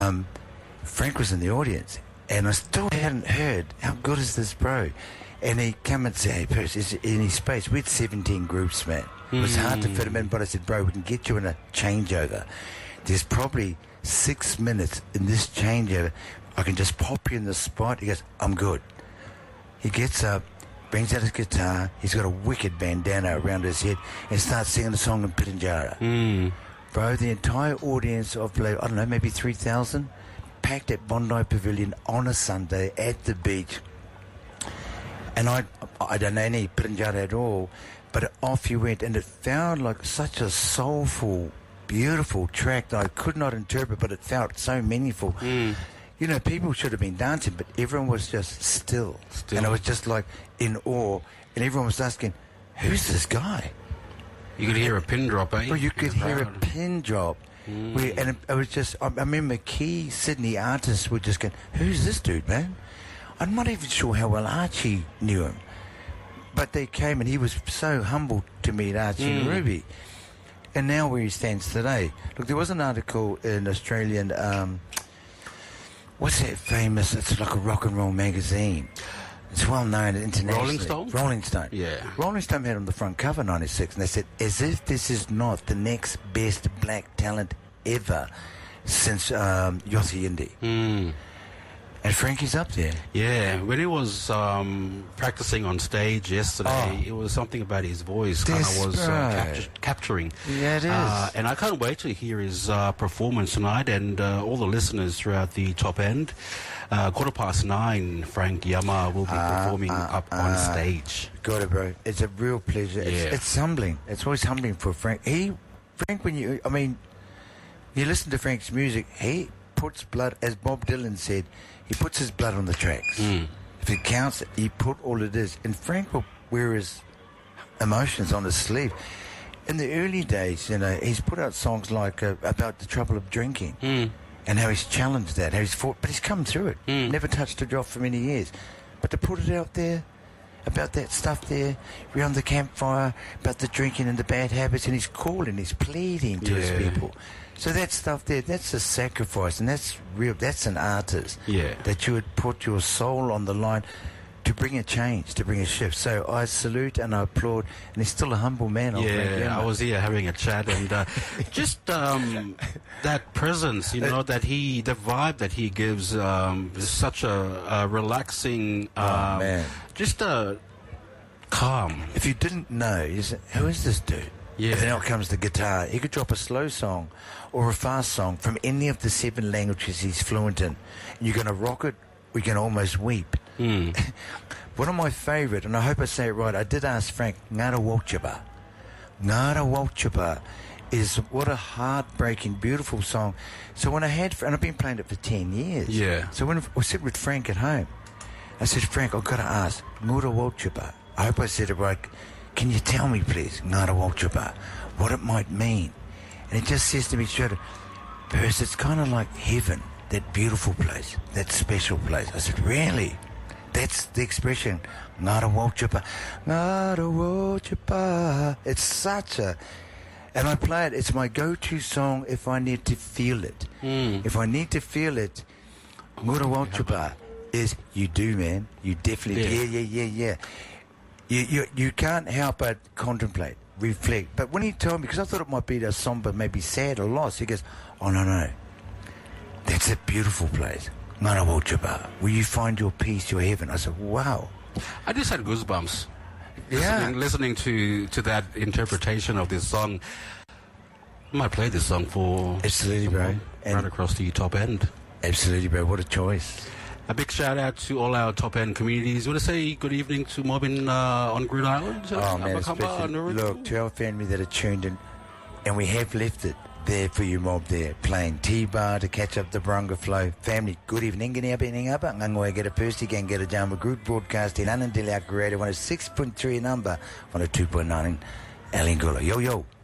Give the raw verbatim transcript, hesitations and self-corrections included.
um, Frank was in the audience, and I still hadn't heard how good is this, bro. And he came and said, "Hey, Percy, is in his space. We had seventeen groups, man. It was hard to fit him in, but I said, bro, we can get you in a changeover. There's probably six minutes in this changeover. I can just pop you in the spot." He goes, "I'm good." He gets up, brings out his guitar. He's got a wicked bandana around his head and starts singing the song in Piranjara. Mm. Bro, the entire audience of, I don't know, maybe three thousand, packed at Bondi Pavilion on a Sunday at the beach. And I I don't know any Piranjara at all, but off he went, and it felt like such a soulful, beautiful track that I could not interpret, but it felt so meaningful. Mm. You know, people should have been dancing, but everyone was just still. Still. And I was just like in awe, and everyone was asking, "Who's this guy?" You could hear a pin drop, eh? Well, you could In the hear a crowd. pin drop. Mm. We, and it, it was just, I, I remember key Sydney artists were just going, "Who's this dude, man?" I'm not even sure how well Archie knew him. But they came, and he was so humble to meet Archie Mm. and Ruby. And now where he stands today. Look, there was an article in Australian, um, what's that famous, it's like a rock and roll magazine. It's well known internationally. Rolling Stone? Rolling Stone. Yeah. Rolling Stone had on the front cover ninety-six, and they said, as if this is not the next best black talent ever since um, Yossi Indi. Mm. And Frankie's up there. Yeah, when he was um, practicing on stage yesterday, Oh. it was something about his voice kind of was uh, Desperate. captu- capturing. Yeah, it is. Uh, and I can't wait to hear his uh, performance tonight, and uh, all the listeners throughout the top end. Uh, quarter past nine, Frank Yama will be Ah, performing ah, up on ah. stage. Got it, bro. It's a real pleasure. It's, Yeah. it's humbling. It's always humbling for Frank. He, Frank, when you, I mean, you listen to Frank's music, he puts blood, as Bob Dylan said, he puts his blood on the tracks. Mm. If it counts, he put all it is. And Frank will wear his emotions on his sleeve. In the early days, you know, he's put out songs like uh, about the trouble of drinking. Mm. And how he's challenged that, how he's fought, but he's come through it. Mm. Never touched a drop for many years. But to put it out there, about that stuff there, around the campfire, about the drinking and the bad habits, and he's calling, he's pleading to his Yeah. people. So that stuff there, that's a sacrifice, and that's real, that's an artist. Yeah. That you would put your soul on the line to bring a change, to bring a shift. So I salute and I applaud, and he's still a humble man. old Frank Yeah, Yama. I was here having a chat, and uh, just um, that presence, you know, that he, the vibe that he gives, um, is such a, a relaxing, um, Oh, man. just a calm. If you didn't know, you say, who is this dude? Yeah. And then out comes the guitar. He could drop a slow song or a fast song from any of the seven languages he's fluent in. You're going to rock it, or you're going to almost weep. Mm. One of my favourite, and I hope I say it right, I did ask Frank, Ngara Walchaba. Ngara Walchaba is what a heartbreaking, beautiful song. So when I had, and I've been playing it for ten years. Yeah. So when I was sitting with Frank at home, I said, Frank, I've got to ask, Ngara Walchaba. I hope I said it right. Can you tell me, please, Ngara Walchaba, what it might mean? And it just says to me, straight, Percy, it's kind of like heaven, that beautiful place, that special place. I said, really? That's the expression, Ngara Walchaba. Ngara Walchaba. It's such a... And I play it. It's my go-to song if I need to feel it. Mm. If I need to feel it, Ngara Walchaba is, you do, man. You definitely... Yeah. Yeah, yeah, yeah, yeah. You, you, you can't help but contemplate, reflect. But when he told me, because I thought it might be a somber, maybe sad or lost, he goes, oh, no, no. That's a beautiful place. Ngara Walchaba, where you find your peace, your heaven. I said, wow. I just had goosebumps. Yeah. Listening, listening to, to that interpretation of this song. I might play this song for Absolutely, bro. someone right And- across the top end. Absolutely, bro. What a choice. A big shout out to all our top end communities. Want to say good evening to Mobbin uh, on Green Island? Oh, man, Abakamba, especially, Nauru? look, to our family that are tuned in, and we have left it there for you, Mob, there, playing T-Bar to catch up the Barunga flow. Family, good evening, gini apa ini apa, ngangoy get a Percy, gang get a Jamba Group broadcast in Anandili Creator one oh six point three number, one oh two point nine, Elingula. Yo, yo.